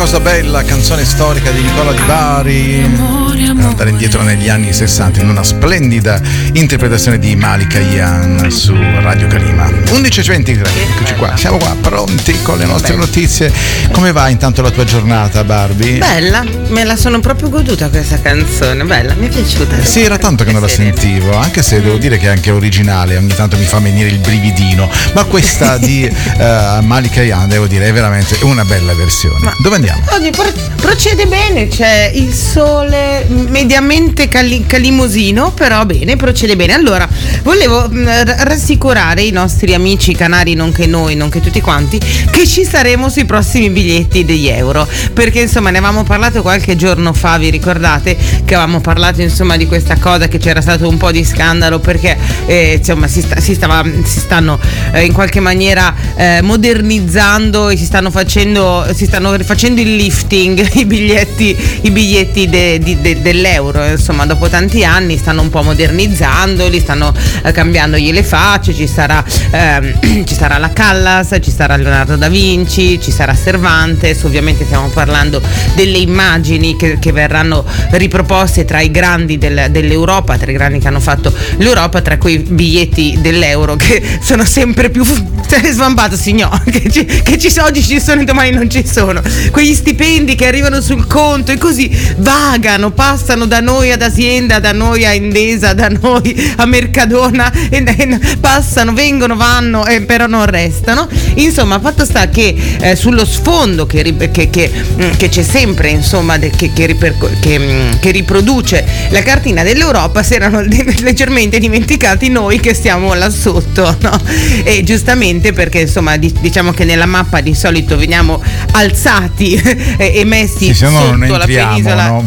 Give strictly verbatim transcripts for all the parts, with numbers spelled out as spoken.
cosa bella, canzone storica di Nicola Di Bari, per andare indietro negli anni sessanta in una splendida interpretazione di Malika Ayane su Radio Calima. undici e ventitré, eccoci qua, siamo qua pronti con le nostre notizie. Come va intanto la tua giornata, Barbie? Bella, me la sono proprio goduta questa canzone, bella, mi è piaciuta. Sì, era tanto che non la sentivo, anche se devo dire che è anche originale, ogni tanto mi fa venire il brividino, ma questa di uh, Malika Ayane, devo dire, è veramente una bella versione. Ma dove andiamo? Oggi pro- procede bene, c'è il sole mediamente cali- calimosino, però bene, procede bene. Allora, volevo mh, rassicurare i nostri amici canari, nonché noi, nonché tutti quanti, che ci saremo sui prossimi biglietti degli euro, perché insomma ne avevamo parlato qualche giorno fa, vi ricordate che avevamo parlato insomma di questa cosa, che c'era stato un po' di scandalo perché eh, insomma si, sta, si, stava, si stanno eh, in qualche maniera eh, modernizzando e si stanno facendo si stanno facendo il lifting, i biglietti i biglietti de, de, de, dell'euro, insomma dopo tanti anni stanno un po' modernizzandoli, stanno eh, cambiandogli le facce, ci sarà ehm, ci sarà la Callas, ci sarà Leonardo da Vinci, ci sarà Cervantes, ovviamente stiamo parlando delle immagini che, che verranno riproposte tra i grandi del, dell'Europa, tra i grandi che hanno fatto l'Europa, tra quei biglietti dell'euro che sono sempre più svampato, signor, che ci, che ci sono, oggi ci sono e domani non ci sono, quegli stipendi che arrivano sul conto e così vagano, passano da noi ad Azienda, da noi a Endesa, da noi a Mercadona e, e passano, vengono, vanno e però non restano. Insomma, fatto sta che eh, sullo sfondo che, che, che, che c'è sempre, insomma, de, che, che, riperco- che, che riproduce la cartina dell'Europa, si erano leggermente dimenticati noi che stiamo là sotto, no? E giustamente perché insomma diciamo che nella mappa di solito veniamo alzati e messi sì, sotto non la penisola, no?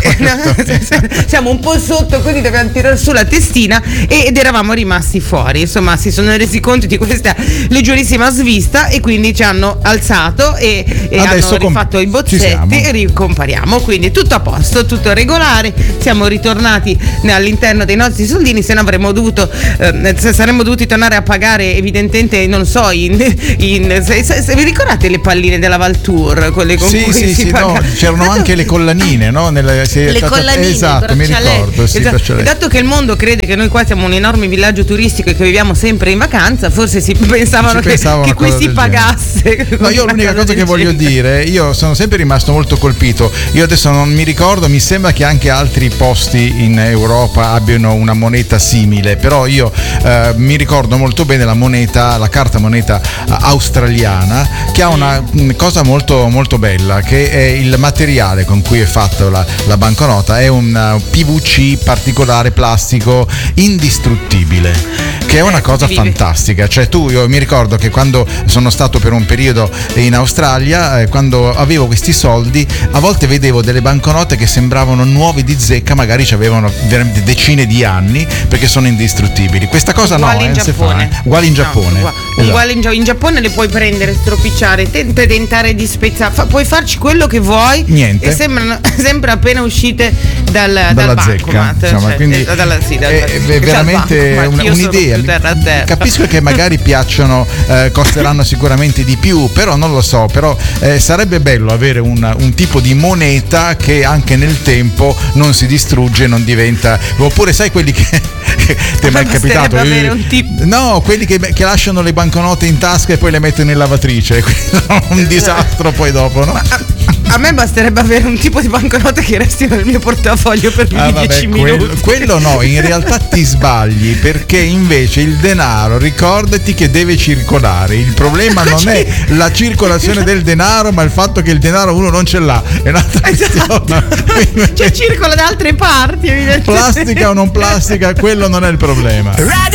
siamo un po' sotto, quindi dobbiamo tirare su la testina ed eravamo rimasti fuori. Insomma, si sono resi conto di questa leggerissima svista e quindi ci hanno alzato e, e hanno rifatto com- i bozzetti e ricompariamo, quindi tutto a posto, tutto regolare, siamo ritornati all'interno dei nostri soldini, se no avremmo dovuto eh, se saremmo dovuti tornare a pagare evidentemente, non so, in, in se, se, se vi ricordate le palline della Valtour, quelle con sì, cui sì, si sì, paga... no, c'erano dato... anche le collanine, no? Nelle, le stata... collanine, esatto, mi ricordo, sì, esatto. Dato che il mondo crede che noi qua siamo un enorme villaggio turistico e che viviamo sempre in vacanza, forse si pensavano si che, che qui si pagasse. No, io l'unica cosa, cosa che voglio dire, io sono sempre rimasto molto colpito. Io adesso non mi ricordo, mi sembra che anche altri posti in Europa abbiano una moneta simile, però io eh, mi ricordo molto bene la moneta, la carta moneta australiana, che ha una cosa molto molto bella, che è il materiale con cui è fatta la, la banconota, è un P V C particolare plastico indistruttibile, che è una cosa fantastica. Cioè tu, io mi ricordo che quando sono stato per un periodo in Australia, eh, quando avevo questi soldi, a volte vedevo delle banconote che sembravano nuove di zecca, magari ci avevano veramente decine di anni, perché sono indistruttibili. Questa cosa uguali no, in eh, Giappone. Fa, eh. Uguali in Giappone. No, uguali, esatto. uguali in, in Giappone le puoi prendere, stropicciare, te, tentare di spezzare, fa, puoi farci quello che vuoi. Niente. E sembrano sempre appena uscite dal, dalla dal zecca. Bancomat, Insomma, cioè, quindi dalla, sì, dal, è, è veramente un, un'idea. Terra a terra. Capisco che magari piacciono, eh, costeranno sicuramente di più, però non lo so, però eh, sarebbe bello avere un, un tipo di moneta che anche nel tempo non si distrugge, non diventa, oppure sai quelli che, che ti è mai capitato? Avere un tipo... No, quelli che, che lasciano le banconote in tasca e poi le mettono in lavatrice, un disastro poi dopo, no? Ma, a me basterebbe avere un tipo di banconote che resti nel mio portafoglio per più ah, di vabbè, dieci quello, minuti. Quello no, in realtà ti sbagli, perché invece il denaro, ricordati che deve circolare. Il problema non è la circolazione del denaro, ma il fatto che il denaro uno non ce l'ha. È un'altra esatto. questione. Cioè circola da altre parti, evidentemente. Plastica o non plastica, quello non è il problema.